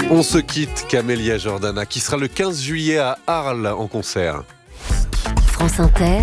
On se quitte, Camélia Jordana, qui sera le 15 juillet à Arles en concert. France Inter,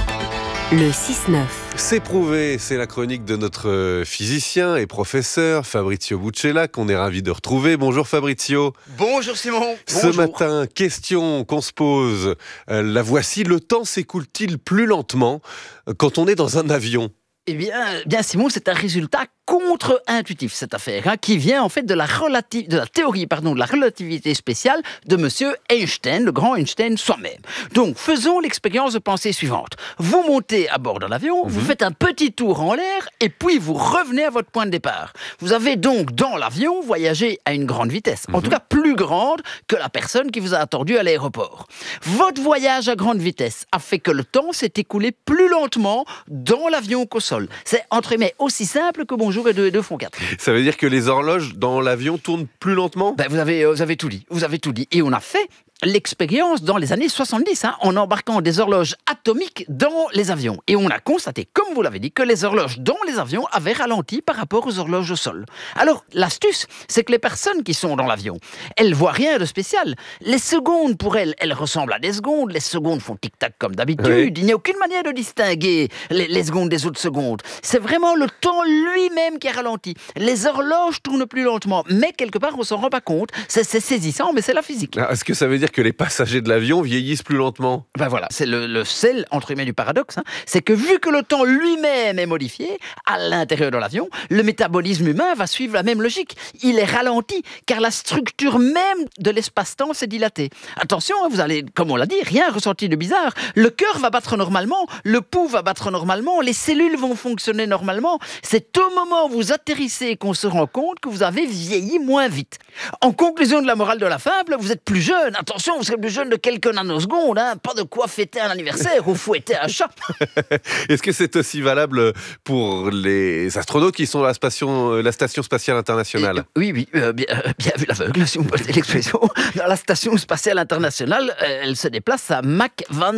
le 6-9. C'est prouvé, c'est la chronique de notre physicien et professeur Fabrizio Buccella qu'on est ravi de retrouver. Bonjour Fabrizio. Bonjour Simon. Ce matin, question qu'on se pose, la voici, le temps s'écoule-t-il plus lentement quand on est dans un avion ? Eh bien Simon, c'est un résultat contre-intuitif cette affaire, qui vient en fait de la théorie de la relativité spéciale de monsieur Einstein, le grand Einstein soi-même. Donc faisons l'expérience de pensée suivante. Vous montez à bord de l'avion, vous faites un petit tour en l'air et puis vous revenez à votre point de départ. Vous avez donc dans l'avion voyagé à une grande vitesse, en tout cas plus grande que la personne qui vous a attendu à l'aéroport. Votre voyage à grande vitesse a fait que le temps s'est écoulé plus lentement dans l'avion qu'au sol. C'est entre guillemets aussi simple que bonjour et deux font quatre. Ça veut dire que les horloges dans l'avion tournent plus lentement ? Vous avez tout dit. Et on a fait l'expérience dans les années 70, en embarquant des horloges atomiques dans les avions. Et on a constaté, comme vous l'avez dit, que les horloges dans les avions avaient ralenti par rapport aux horloges au sol. Alors, l'astuce, c'est que les personnes qui sont dans l'avion, elles voient rien de spécial. Les secondes, pour elles ressemblent à des secondes. Les secondes font tic-tac comme d'habitude. Oui. Il n'y a aucune manière de distinguer les secondes des autres secondes. C'est vraiment le temps lui-même qui a ralenti. Les horloges tournent plus lentement, mais quelque part, on s'en rend pas compte. C'est saisissant, mais c'est la physique. Est-ce que ça veut dire que les passagers de l'avion vieillissent plus lentement ? Voilà, c'est le sel, entre guillemets, du paradoxe. C'est que vu que le temps lui-même est modifié, à l'intérieur de l'avion, le métabolisme humain va suivre la même logique. Il est ralenti, car la structure même de l'espace-temps s'est dilatée. Attention, vous allez, comme on l'a dit, rien ressentir de bizarre. Le cœur va battre normalement, le pouls va battre normalement, les cellules vont fonctionner normalement. C'est au moment où vous atterrissez qu'on se rend compte que vous avez vieilli moins vite. En conclusion de la morale de la fable, vous êtes plus jeune. Attention, vous serez plus jeune de quelques nanosecondes, pas de quoi fêter un anniversaire ou fouetter un chat. Est-ce que c'est aussi valable pour les astronautes qui sont à la Station Spatiale Internationale ? Oui, bien vu l'aveugle, si vous me posez l'expression. Dans la Station Spatiale Internationale, elle se déplace à Mach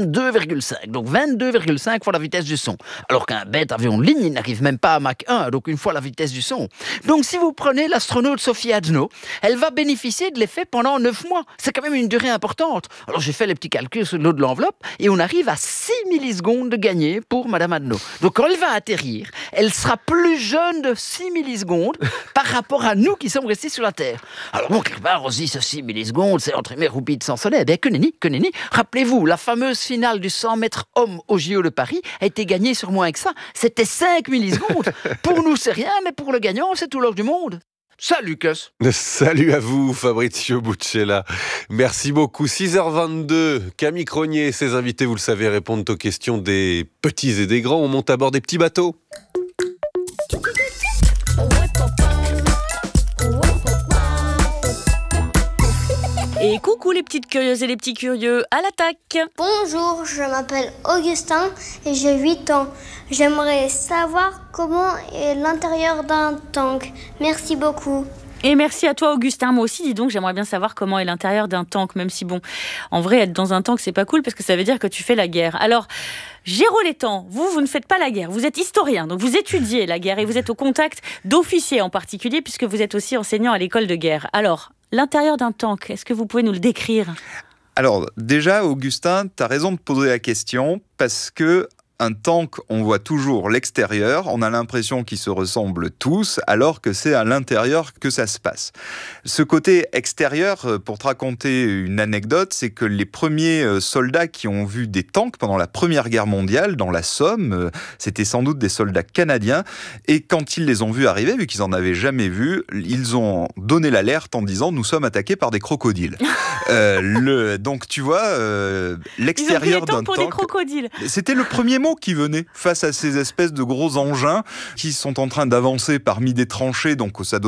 22,5. Donc 22,5 fois la vitesse du son. Alors qu'un bête avion de ligne, il n'arrive même pas à Mach 1, donc une fois la vitesse du son. Donc si vous prenez l'astronaute Sophie Adno, elle va bénéficier de l'effet pendant 9 mois. C'est quand même une durée importante. Alors j'ai fait les petits calculs sur le dos de l'enveloppe et on arrive à 6 millisecondes de gagné pour Madame Adno. Donc quand elle va atterrir, elle sera plus jeune de 6 millisecondes par rapport à nous qui sommes restés sur la Terre. Alors bon, quelque part, on se dit ce 6 millisecondes, c'est entre guillemets roupie de sans soleil. Que nenni. Rappelez-vous, la fameuse finale du 100 mètres homme au JO de Paris a été gagnée sur moins que ça. C'était 5 millisecondes. Pour nous, c'est rien, mais pour le gagnant, c'est tout l'or du monde. Salut, Cus. Salut à vous, Fabrizio Buccella. Merci beaucoup. 6h22, Camille Cronier et ses invités, vous le savez, répondent aux questions des petits et des grands. On monte à bord des petits bateaux. Et coucou les petites curieuses et les petits curieux, à l'attaque! Bonjour, je m'appelle Augustin et j'ai 8 ans. J'aimerais savoir comment est l'intérieur d'un tank. Merci beaucoup. Et merci à toi Augustin, moi aussi dis donc j'aimerais bien savoir comment est l'intérieur d'un tank, même si bon, en vrai être dans un tank c'est pas cool parce que ça veut dire que tu fais la guerre. Alors, Géraud Létang, vous ne faites pas la guerre, vous êtes historien, donc vous étudiez la guerre et vous êtes au contact d'officiers en particulier puisque vous êtes aussi enseignant à l'école de guerre. Alors, l'intérieur d'un tank, est-ce que vous pouvez nous le décrire ? Alors déjà Augustin, tu as raison de poser la question parce que un tank, on voit toujours l'extérieur, on a l'impression qu'ils se ressemblent tous, alors que c'est à l'intérieur que ça se passe. Ce côté extérieur, pour te raconter une anecdote, c'est que les premiers soldats qui ont vu des tanks pendant la Première Guerre mondiale, dans la Somme, c'était sans doute des soldats canadiens, et quand ils les ont vus arriver, vu qu'ils n'en avaient jamais vu, ils ont donné l'alerte en disant « nous sommes attaqués par des crocodiles ». Donc tu vois, l'extérieur d'un tank... pour des crocodiles. C'était le premier mot qui venait face à ces espèces de gros engins qui sont en train d'avancer parmi des tranchées, donc ça donne